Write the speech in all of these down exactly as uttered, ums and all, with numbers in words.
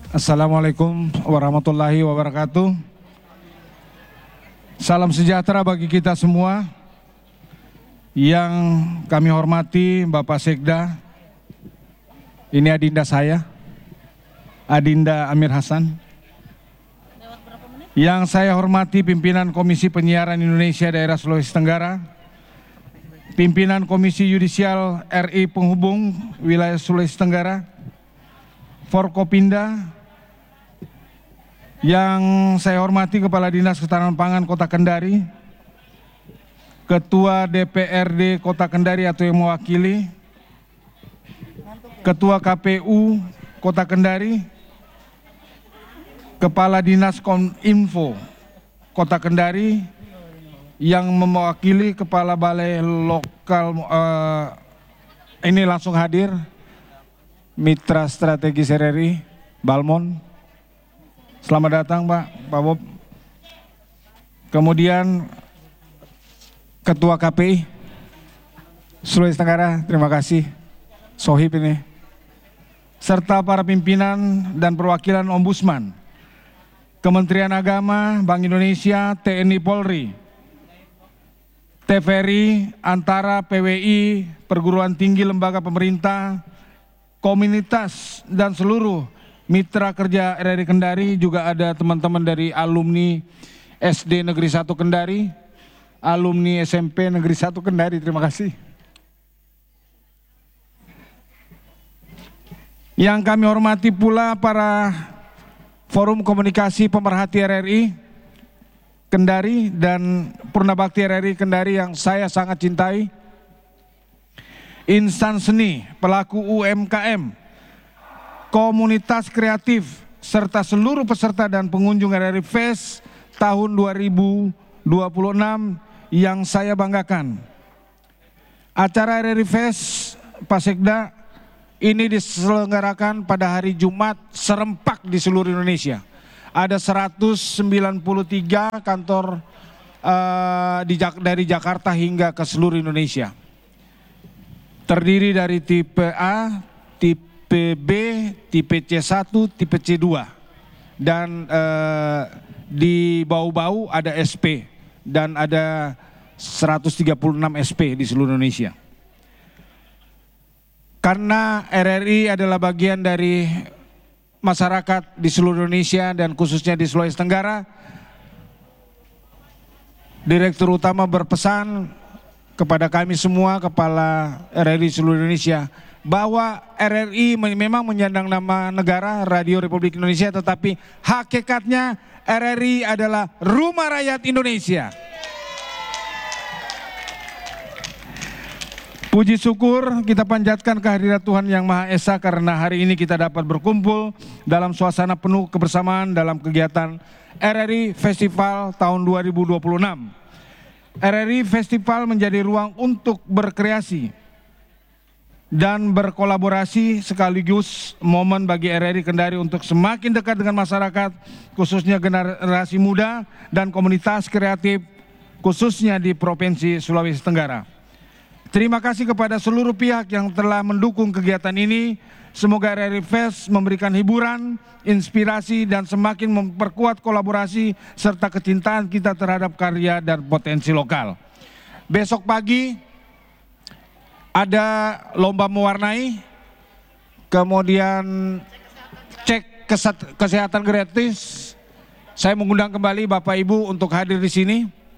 Assalamualaikum warahmatullahi wabarakatuh. Salam sejahtera bagi kita semua. Yang kami hormati Bapak Sekda, ini adinda saya, Adinda Amir Hasan. Yang saya hormati pimpinan Komisi Penyiaran Indonesia Daerah Sulawesi Tenggara, pimpinan Komisi Yudisial R I Penghubung Wilayah Sulawesi Tenggara, Forkopinda, yang saya hormati Kepala Dinas Ketahanan Pangan Kota Kendari, Ketua D P R D Kota Kendari atau yang mewakili, Ketua K P U Kota Kendari, Kepala Dinas Kominfo Kota Kendari, yang mewakili Kepala Balai Lokal, uh, ini langsung hadir, Mitra Strategis R R I, Balmon. Selamat datang Pak, Pak Bob. Kemudian Ketua K P I Sulawesi Tenggara, terima kasih, Sohib ini. Serta para pimpinan dan perwakilan Ombudsman, Kementerian Agama, Bank Indonesia, T N I Polri, T V R I, Antara, P W I, perguruan tinggi lembaga pemerintah, komunitas, dan seluruh mitra kerja R R I Kendari. Juga ada teman-teman dari alumni S D Negeri satu Kendari, alumni S M P Negeri satu Kendari, terima kasih. Yang kami hormati pula para Forum Komunikasi Pemerhati R R I Kendari dan Purnabakti R R I Kendari yang saya sangat cintai, insan seni, pelaku U M K M, komunitas kreatif, serta seluruh peserta dan pengunjung R R I Fest tahun dua ribu dua puluh enam yang saya banggakan. Acara R R I Fest, Pak Sekda, ini diselenggarakan pada hari Jumat serempak di seluruh Indonesia. Ada seratus sembilan puluh tiga kantor uh, di, dari Jakarta hingga ke seluruh Indonesia. Terdiri dari tipe A, tipe B, tipe C satu, tipe C dua. Dan uh, di Bau-Bau ada S P dan ada seratus tiga puluh enam S P di seluruh Indonesia. Karena R R I adalah bagian dari masyarakat di seluruh Indonesia dan khususnya di Sulawesi Tenggara, Direktur Utama berpesan kepada kami semua, Kepala R R I seluruh Indonesia, bahwa R R I memang menyandang nama negara Radio Republik Indonesia, tetapi hakikatnya R R I adalah rumah rakyat Indonesia. Puji syukur kita panjatkan kehadirat Tuhan Yang Maha Esa karena hari ini kita dapat berkumpul dalam suasana penuh kebersamaan dalam kegiatan R R I Festival tahun dua ribu dua puluh enam. R R I Festival menjadi ruang untuk berkreasi dan berkolaborasi, sekaligus momen bagi R R I Kendari untuk semakin dekat dengan masyarakat, khususnya generasi muda dan komunitas kreatif, khususnya di Provinsi Sulawesi Tenggara. Terima kasih kepada seluruh pihak yang telah mendukung kegiatan ini. Semoga R R I Fest memberikan hiburan, inspirasi, dan semakin memperkuat kolaborasi serta kecintaan kita terhadap karya dan potensi lokal. Besok pagi ada lomba mewarnai, kemudian cek kesehatan gratis. Saya mengundang kembali Bapak Ibu untuk hadir di sini.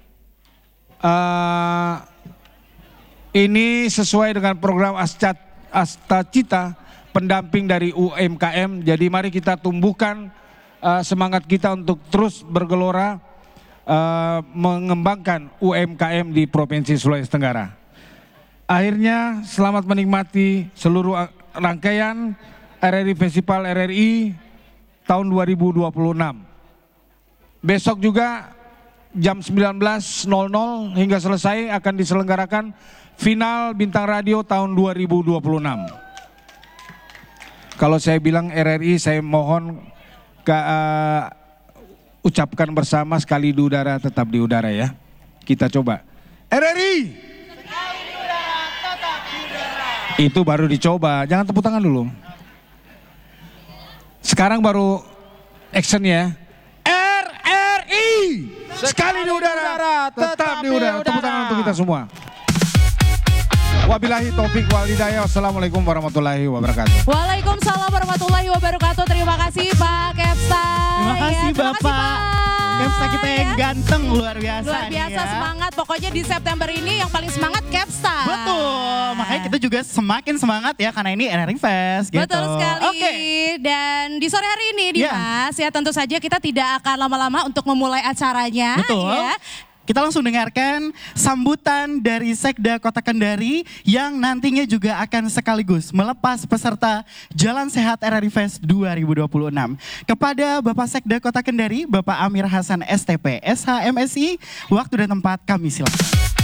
Uh, Ini sesuai dengan program Astacita, pendamping dari U M K M. Jadi mari kita tumbuhkan uh, semangat kita untuk terus bergelora uh, mengembangkan U M K M di Provinsi Sulawesi Tenggara. Akhirnya selamat menikmati seluruh rangkaian R R I Festival R R I tahun dua ribu dua puluh enam. Besok juga jam sembilan belas nol nol hingga selesai akan diselenggarakan final Bintang Radio tahun dua ribu dua puluh enam. Kalau saya bilang R R I, saya mohon ke, uh, ucapkan bersama, sekali di udara tetap di udara ya. Kita coba. R R I! Sekali di udara, tetap di udara. Itu baru dicoba, jangan tepuk tangan dulu. Sekarang baru action ya. R R I sekali di udara, tetap di udara. Tepuk tangan untuk kita semua. Wabillahi taufik wal hidayah. Wassalamualaikum warahmatullahi wabarakatuh. Waalaikumsalam warahmatullahi wabarakatuh. Terima kasih Pak Kepsa. Terima kasih ya, terima Bapak. Kasih, Kepsa kita yang ya. ganteng luar biasa. Luar biasa nih ya. semangat. Pokoknya di September ini yang paling semangat Kepsa. Betul. Makanya kita juga semakin semangat ya karena ini R R I Fest gitu. Betul sekali. Oke. Dan di sore hari ini Ya. Dimas ya tentu saja kita tidak akan lama-lama untuk memulai acaranya. Betul. Ya. Kita langsung dengarkan sambutan dari Sekda Kota Kendari yang nantinya juga akan sekaligus melepas peserta Jalan Sehat R R I Fest dua ribu dua puluh enam. Kepada Bapak Sekda Kota Kendari, Bapak Amir Hasan S T P, S H M S I, waktu dan tempat kami silakan.